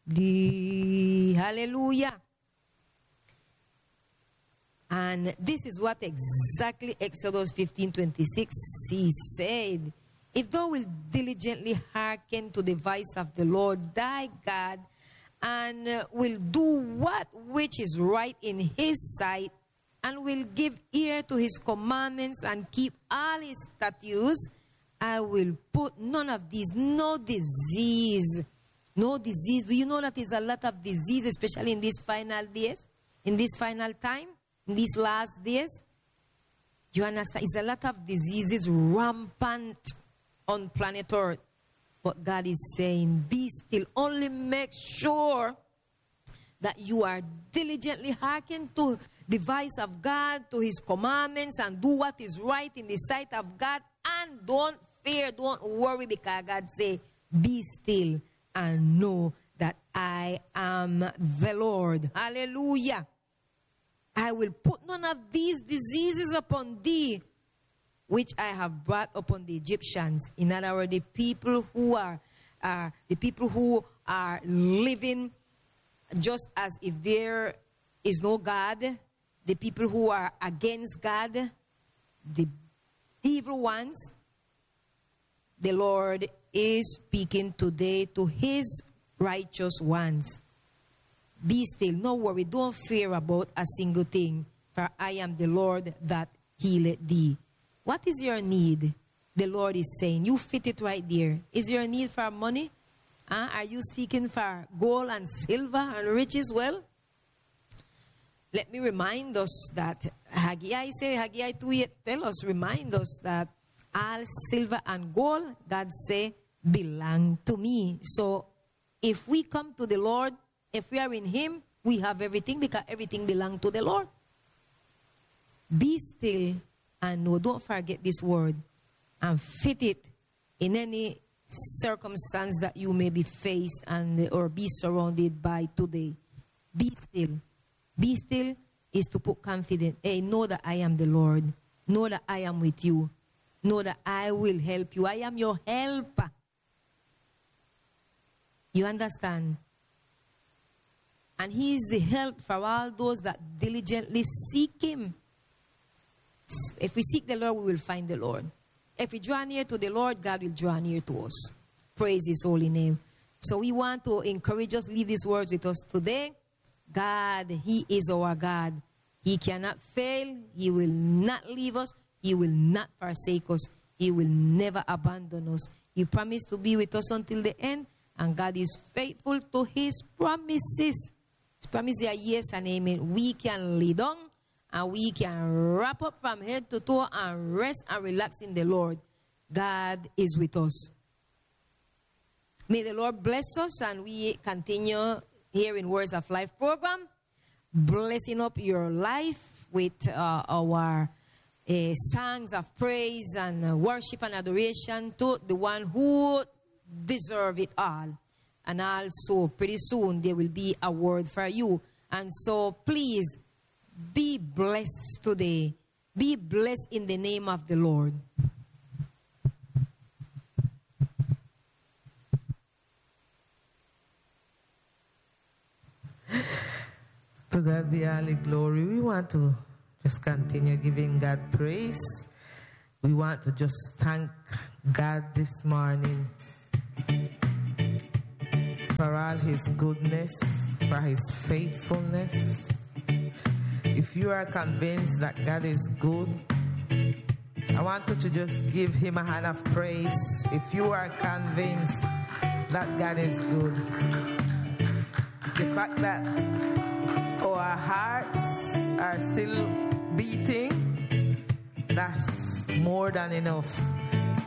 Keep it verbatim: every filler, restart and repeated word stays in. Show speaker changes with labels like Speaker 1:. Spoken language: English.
Speaker 1: thee. Hallelujah. And this is what exactly Exodus fifteen twenty-six he said. If thou wilt diligently hearken to the voice of the Lord thy God, and uh, will do what which is right in his sight, and will give ear to his commandments and keep all his statutes, I will put none of these, no disease, no disease. Do you know that there's a lot of disease, especially in these final days, in this final time, in these last days? You understand? It's a lot of diseases rampant on planet Earth. But God is saying, be still. Only make sure that you are diligently hearkening to the voice of God, to his commandments, and do what is right in the sight of God. And don't fear, don't worry, because God say, be still and know that I am the Lord. Hallelujah. I will put none of these diseases upon thee, which I have brought upon the Egyptians. In other words, the people who are, uh, the people who are living just as if there is no God, the people who are against God, the evil ones. The Lord is speaking today to his righteous ones. Be still, no worry, don't fear about a single thing, for I am the Lord that healeth thee. What is your need? The Lord is saying. You fit it right there. Is your need for money? Uh, are you seeking for gold and silver and riches? Well, let me remind us that Haggai say, Haggai two tell us, remind us that all silver and gold, God say, belong to me. So if we come to the Lord, if we are in him, we have everything, because everything belongs to the Lord. Be still and know, don't forget this word, and fit it in any circumstance that you may be faced and or be surrounded by today. Be still. Be still is to put confidence. Hey, know that I am the Lord. Know that I am with you. Know that I will help you. I am your helper. You understand? And he is the help for all those that diligently seek him. If we seek the Lord, we will find the Lord. If we draw near to the Lord, God will draw near to us. Praise his holy name. So we want to encourage us, leave these words with us today. God, he is our God. He cannot fail. He will not leave us. He will not forsake us. He will never abandon us. He promised to be with us until the end. And God is faithful to his promises. His promises are yes and amen. We can lay down and we can wrap up from head to toe and rest and relax in the Lord. God is with us. May the Lord bless us, and we continue here in Words of Life program, blessing up your life with uh, our uh, songs of praise and uh, worship and adoration to the one who deserves it all. And also, pretty soon, there will be a word for you. And so, please, be blessed today. Be blessed in the name of the Lord.
Speaker 2: To God be all the glory. We want to just continue giving God praise. We want to just thank God this morning for all his goodness, for his faithfulness. If you are convinced that God is good, I want you to just give him a hand of praise. If you are convinced that God is good, the fact that our hearts are still beating, that's more than enough.